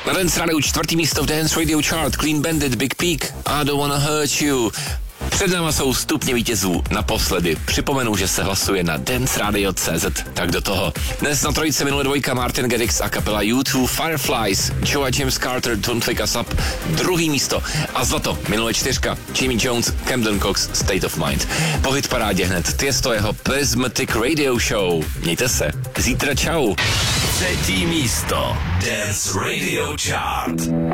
Na Dance Radio 4. místo v Dance Radio Chart Clean Bandit, Big Peak, I Don't Wanna Hurt You. Před náma jsou stupně vítězů naposledy. Připomenu, že se hlasuje na danceradio.cz, tak do toho. Dnes na trojice minule 2 Martin Garrix a kapela U2 Fireflies, Joe a James Carter Don't Wake Us Up, 2. místo. A zlato minule 4 Jimmy Jones, Camden Cox State of Mind. Po hitparádě hned Tiesto jeho Prismatic Radio Show. Mějte se. Zítra čau. 3. místo Dance Radio Chart.